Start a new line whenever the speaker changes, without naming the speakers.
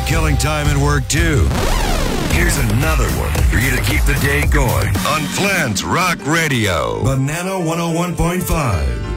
killing time at work, too. Here's another one for you to keep the day going on Flint's Rock Radio. Banana 101.5.